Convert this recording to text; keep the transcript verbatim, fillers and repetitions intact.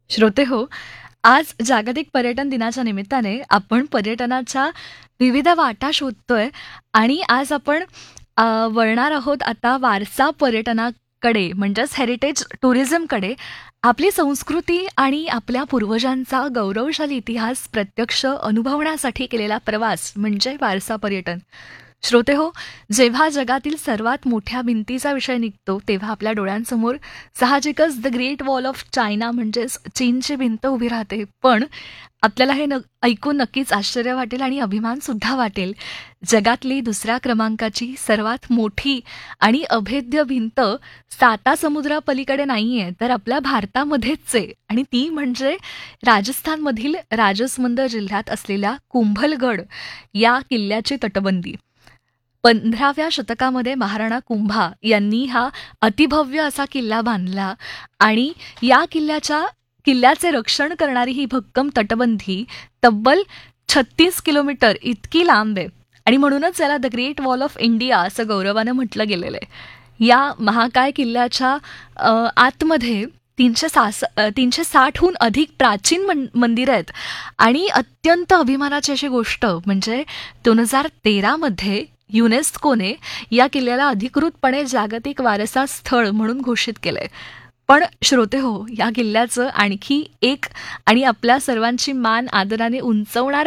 श्रोते हो, आज जागतिक पर्यटन दिनाच्या निमित्ताने आपण पर्यटनाच्या विविध वाटा शोधतोय आणि आज आपण अ, वळणार आहोत आता वारसा पर्यटनाकडे म्हणजेच हेरिटेज टुरिझमकडे. आपली संस्कृती आणि आपल्या पूर्वजांचा गौरवशाली इतिहास प्रत्यक्ष अनुभवण्यासाठी केलेला प्रवास म्हणजे वारसा पर्यटन. श्रोते हो, जेव्हा जगातील सर्वात मोठ्या भिंतीचा विषय निघतो तेव्हा आपल्या डोळ्यांसमोर साहजिकच the great wall of China म्हणजेच चीनची भिंत उभी राहते. पण आपल्याला हे न ऐकून नक्कीच आश्चर्य वाटेल आणि अभिमान सुद्धा वाटेल. जगातली दुसऱ्या क्रमांकाची सर्वात मोठी आणि अभेद्य भिंत साता समुद्रापलीकडे नाहीये, तर आपल्या भारतामध्येच आहे आणि ती म्हणजे राजस्थानमधील राजसमंद जिल्ह्यात असलेल्या कुंभलगड या किल्ल्याची तटबंदी. पंधराव्या शतकामध्ये महाराणा कुंभा यांनी हा अतिभव्य असा किल्ला बांधला आणि या किल्ल्याच्या किल्ल्याचे रक्षण करणारी ही भक्कम तटबंदी तब्बल छत्तीस किलोमीटर इतकी लांब आहे आणि म्हणूनच याला the great wall of India असं गौरवानं म्हटलं गेलेलं आहे. या महाकाय किल्ल्याच्या अ, आतमध्ये तीनशे सास अ, तीनशे साठहून अधिक प्राचीन मन मंदिरं आहेत आणि अत्यंत अभिमानाची अशी गोष्ट म्हणजे दोन हजार तेरामध्ये युनेस्कोने या किल्ल्याला अधिकृतपणे जागतिक वारसा स्थळ म्हणून घोषित केलंय. पण श्रोते हो, या किल्ल्याचं आणखी एक आणि आपल्या सर्वांची मान आदराने उंचवणारं